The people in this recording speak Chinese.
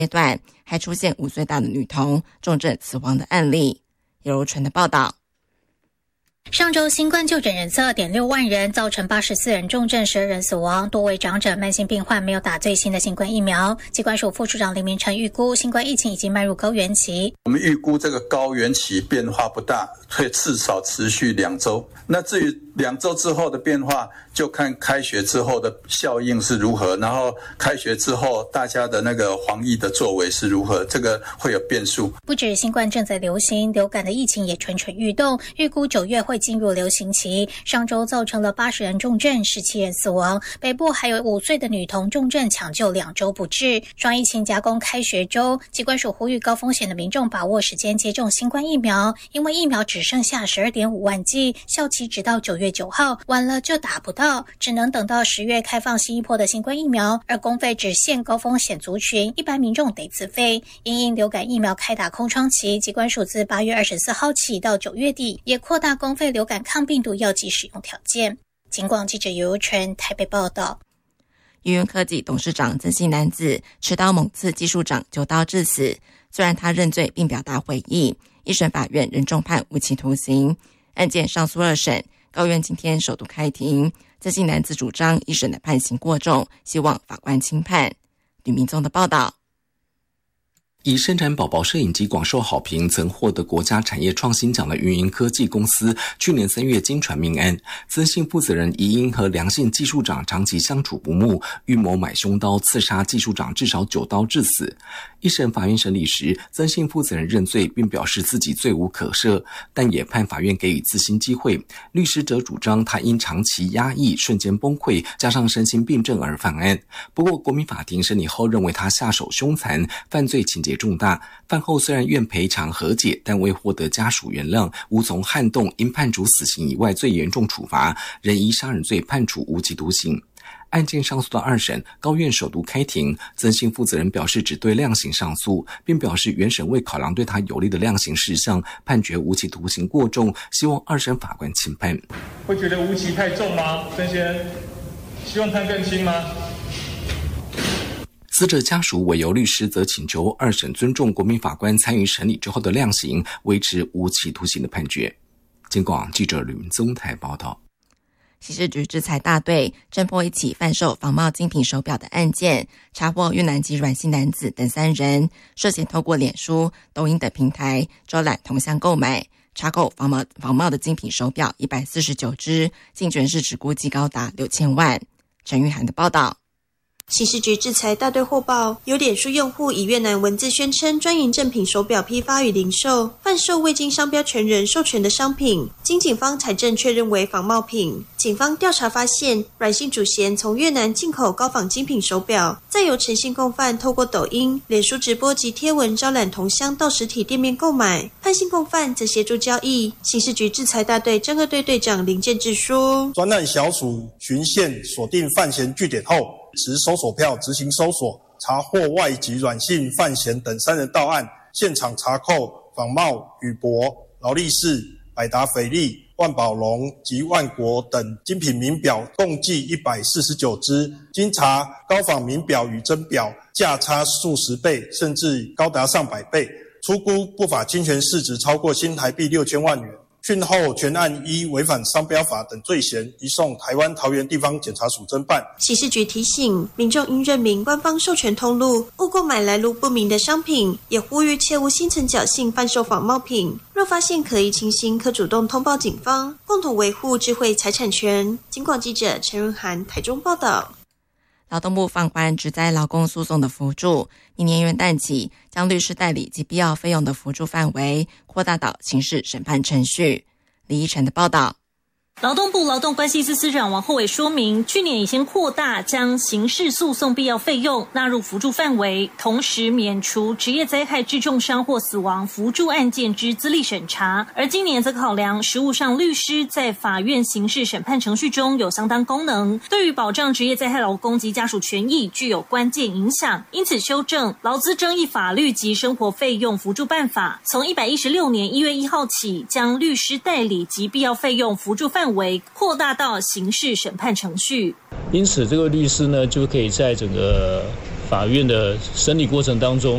阶段还出现5岁大的女童重症死亡的案例。由柔纯的报道。 上周新冠就诊人次 2.6 万人，造成84人重症，12人死亡，多为长者、慢性病患没有打最新的新冠疫苗。疾管署副署长林明成预估，新冠疫情已经迈入高原期。 我们预估这个高原期变化不大，会至少持续2周。那至于2周之后的变化，就看开学之后的效应是如何，然后开学之后大家的那个防疫的作为是如何，这个会有变数。 不止新冠正在流行，流感的疫情也蠢蠢欲动，预估9月会进入流行期。上周造成了80人重症，17人死亡，北部还有5岁的女童重症抢救2周不治。双疫情夹攻开学周，疾管署呼吁高风险的民众把握时间接种新冠疫苗，因为疫苗只剩下 12.5 万剂，效期直到9月9号，晚了就打不到，只能等到10月开放新一波的新冠疫苗，而公费只限高风险族群，一般民众得自费。因应流感疫苗开打空窗期，疾管署自8月24号起到9月底，也扩大公费流感抗病毒药剂使用条件。警广记者尤尤纯台北报道。 云源科技董事长曾姓男子持刀猛刺技术长9刀致死，虽然他认罪并表达悔意，一审法院仍重判无期徒刑。案件上诉2审，高院今天首度开庭。曾姓男子主张一审的判刑过重，希望法官轻判。吕明宗的报道。 以生产宝宝摄影机广受好评，曾获得国家产业创新奖的云科技公司，去年3月经传命案，曾姓负责人疑因和梁姓技术长长期相处不睦，预谋买凶刀刺杀技术长至少9刀致死。一审法院审理时，曾姓负责人认罪，并表示自己罪无可赦，但也判法院给予自新机会。律师则主张他因长期压抑、瞬间崩溃，加上身心病症而犯案。不过国民法庭审理后认为他下手凶残，犯罪情节重大，犯后虽然愿赔偿和解，但未获得家属原谅，无从撼动因判处死刑以外最严重处罚，仍依杀人罪判处无期徒刑。案件上诉到2审，高院首度开庭，曾姓负责人表示只对量刑上诉，并表示原审未考量对他有利的量刑事项，判决无期徒刑过重，希望2审法官轻判。 会觉得无期太重吗？曾先希望判更轻吗？ 死者家属委由律师则请求2审尊重国民法官参与审理之后的量刑，维持无期徒刑的判决。警广记者吕明宗台报道。 刑事局制裁大队侦破一起贩售仿冒精品手表的案件，查获越南籍阮姓男子等3人，涉嫌透过脸书、抖音等平台招揽同乡购买，查扣仿冒的精品手表149只，净权市值估计高达6000万。陈玉涵的报道。 刑事局制裁大队获报，有脸书用户以越南文字宣称专营正品手表批发与零售，贩售未经商标权人授权的商品，经警方采证确认为仿冒品。警方调查发现，阮姓主嫌从越南进口高仿精品手表，再由陈姓共犯透过抖音、脸书直播及贴文招揽同乡到实体店面购买，潘姓共犯则协助交易。刑事局制裁大队侦2队队长林建志说： 专案小组循线锁定犯嫌据点后，持搜索票执行搜索，查获外籍阮姓范闲等3人到案，现场查扣仿冒宇舶、劳力士、百达翡丽、万宝龙及万国等精品名表共计149只，经查高仿名表与真表价差数十倍，甚至高达上百倍，初估不法侵权市值超过新台币6000万元。讯后全案依违反商标法等罪嫌移送台湾桃园地方检察署侦办。 刑事局提醒民众应认明官方授权通路，勿购买来路不明的商品，也呼吁切勿心存侥幸贩售仿冒品。若发现可疑情形，可主动通报警方，共同维护智慧财产权。警广记者陈润涵台中报道。 劳动部放宽职灾劳工诉讼的扶助，明年元旦起将律师代理及必要费用的扶助范围扩大到刑事审判程序。李依晨的报道。 劳动部劳动关系司司长王厚伟说明，去年已经扩大将刑事诉讼必要费用纳入扶助范围，同时免除职业灾害致重伤或死亡扶助案件之资历审查，而今年则考量实务上律师在法院刑事审判程序中有相当功能，对于保障职业灾害劳工及家属权益具有关键影响，因此修正劳资争议法律及生活费用扶助办法，从116年1月1号起，将律师代理及必要费用扶助范围扩大到刑事审判程序。 因此这个律师呢，就可以在整个法院的审理过程当中